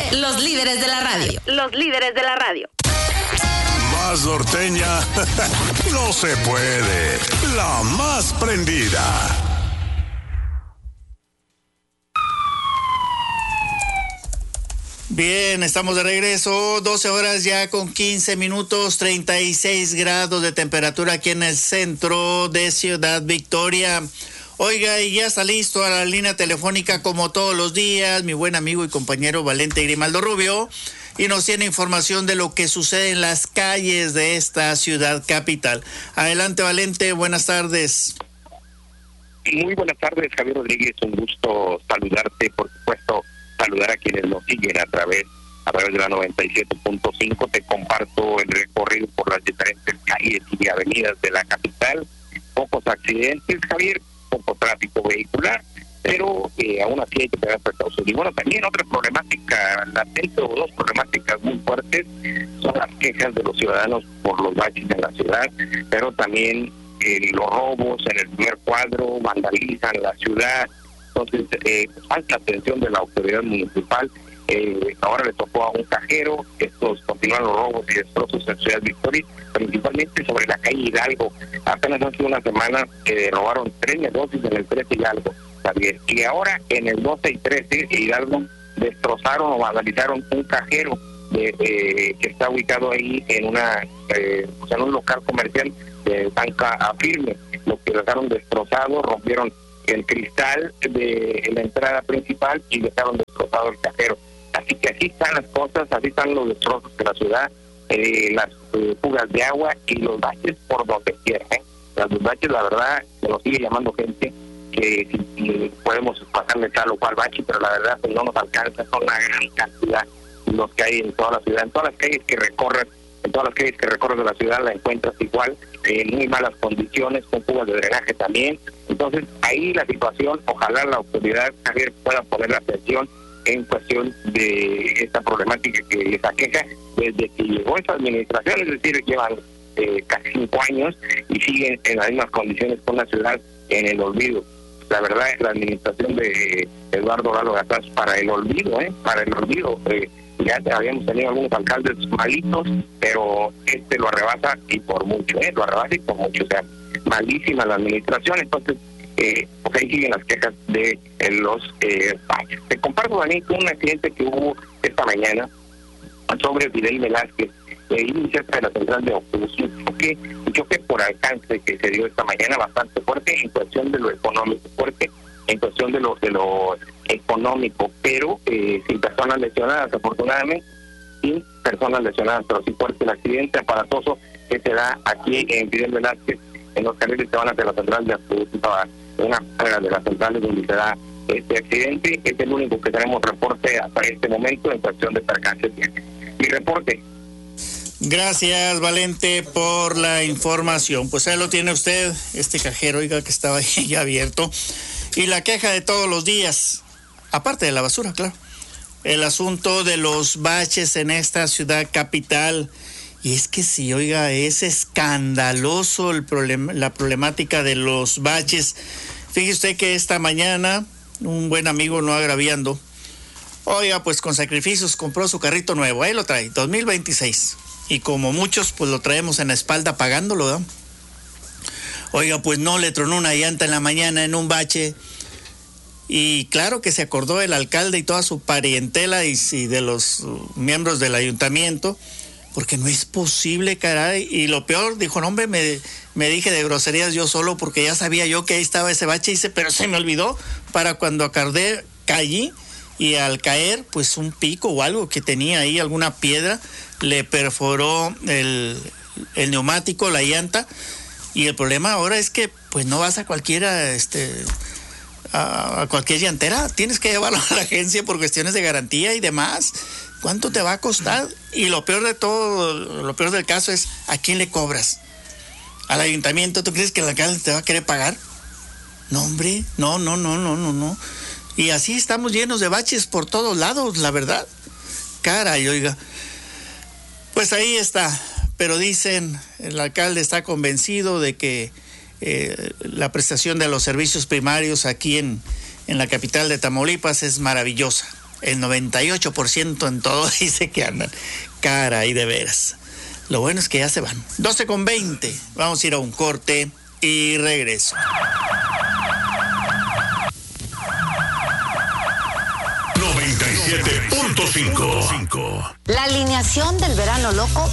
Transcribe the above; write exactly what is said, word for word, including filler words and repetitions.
Los líderes de la radio. Los líderes de la radio. Más norteña no se puede. La más prendida. Bien, estamos de regreso, doce horas ya con quince minutos, treinta y seis grados de temperatura aquí en el centro de Ciudad Victoria. Oiga, y ya está listo a la línea telefónica como todos los días, mi buen amigo y compañero Valente Grimaldo Rubio, y nos tiene información de lo que sucede en las calles de esta ciudad capital. Adelante, Valente, buenas tardes. Muy buenas tardes, Javier Rodríguez, un gusto saludarte, por supuesto, saludar a quienes nos siguen a través a través de la noventa y siete punto cinco. Te comparto el recorrido por las diferentes calles y avenidas de la capital. Pocos accidentes, Javier, poco tráfico vehicular, pero eh, aún así hay que tener precaución. Y bueno, también otra problemática latente o dos problemáticas muy fuertes son las quejas de los ciudadanos por los baches en la ciudad, pero también eh, los robos en el primer cuadro vandalizan la ciudad. Entonces, eh, falta atención de la autoridad municipal. Eh, ahora le tocó a un cajero. Estos continúan los robos y destrozos en Ciudad Victoria, principalmente sobre la calle Hidalgo. Apenas hace una semana eh, robaron tres negocios en el trece Hidalgo, Javier. Y ahora en el doce y trece Hidalgo destrozaron o vandalizaron un cajero de, eh, que está ubicado ahí en una eh, o sea, en un local comercial de banca a firme. Lo que dejaron destrozado, rompieron el cristal de la entrada principal y dejaron destrozado el cajero. Así que así están las cosas, así están los destrozos de la ciudad, eh, las eh, fugas de agua y los baches por donde quiera. ¿eh? Las baches, la verdad, se nos sigue llamando gente que si, si podemos pasarle tal o cual bache, pero la verdad pues no nos alcanza, son una gran cantidad los que hay en toda la ciudad, en todas las calles que recorren, en todas las calles que recorres de la ciudad la encuentras igual, en muy malas condiciones, con fugas de drenaje también. Entonces, ahí la situación, ojalá la autoridad, Javier, pueda poner la atención en cuestión de esta problemática que les aqueja desde que llegó esta administración, es decir, llevan eh, casi cinco años y siguen en las mismas condiciones con la ciudad en el olvido. La verdad es la administración de Eduardo Lalo Gataz para el olvido, ¿eh? Para el olvido. Eh, ya habíamos tenido algunos alcaldes malitos, pero este lo arrebasa y por mucho, ¿eh? Lo arrebasa y por mucho, o sea, malísima la administración. Entonces, eh, pues ahí siguen las quejas de eh, los eh, baches. Te comparto también con un accidente que hubo esta mañana sobre Fidel Velázquez, eh, cerca de la central de autobuses. Un choque, un choque por alcance que se dio esta mañana bastante fuerte en cuestión de lo económico, fuerte en cuestión de lo, de lo económico, pero eh, sin personas lesionadas, afortunadamente, sin personas lesionadas, pero sí fuerte el accidente aparatoso que se da aquí en Fidel Velázquez, en los carriles que van hacia la central de autobuses, una carrera de las centrales donde se da este accidente. Es el único que tenemos reporte hasta este momento en cuestión de percances. Mi reporte. Gracias, Valente, por la información. Pues ahí lo tiene usted, este cajero, oiga, que estaba ahí ya abierto. Y la queja de todos los días, aparte de la basura, claro, el asunto de los baches en esta ciudad capital. Y es que sí, oiga, es escandaloso el problema, la problemática de los baches. Fíjese usted que esta mañana un buen amigo, no agraviando, oiga, pues con sacrificios compró su carrito nuevo, ahí lo trae, dos mil veintiséis. Y como muchos, pues lo traemos en la espalda pagándolo, ¿no? Oiga, pues no, le tronó una llanta en la mañana en un bache. Y claro que se acordó el alcalde y toda su parientela y, y de los uh, miembros del ayuntamiento, porque no es posible, caray. Y lo peor, dijo, no, hombre, me, me dije de groserías yo solo porque ya sabía yo que ahí estaba ese bache. Y dice, pero se me olvidó para cuando acordé, caí. Y al caer, pues un pico o algo que tenía ahí, alguna piedra, le perforó el, el neumático, la llanta. Y el problema ahora es que pues no vas a cualquiera, este, a, a cualquier llantera, tienes que llevarlo a la agencia por cuestiones de garantía y demás. ¿Cuánto te va a costar? Y lo peor de todo, lo peor del caso es, ¿a quién le cobras? ¿Al ayuntamiento? ¿Tú crees que el alcalde te va a querer pagar? No, hombre, no, no, no, no, no, no. Y así estamos llenos de baches por todos lados, la verdad. Caray, oiga. Pues ahí está. Pero dicen, el alcalde está convencido de que eh, la prestación de los servicios primarios aquí en, en la capital de Tamaulipas es maravillosa. El noventa y ocho por ciento en todo dice que andan. Caray, de veras. Lo bueno es que ya se van. doce con veinte. Vamos a ir a un corte y regreso. noventa y siete punto cinco. La alineación del verano loco